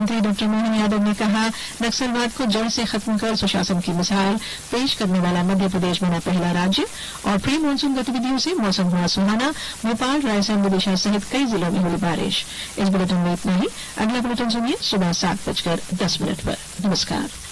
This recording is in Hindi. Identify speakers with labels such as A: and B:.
A: मंत्री डॉक्टर मोहन यादव ने कहा, नक्सलवाद को जड़ से खत्म कर सुशासन की मिसाल पेश करने वाला मध्य प्रदेश बना पहला राज्य। और प्री मानसून गतिविधियों से मौसम हुआ सुहाना, भोपाल, रायसेन, विदिशा सहित कई जिलों में हुई बारिश। इस बुलेटिन में इतना ही। अगला बुलेटिन सुनिए सुबह 7:10 पर। नमस्कार।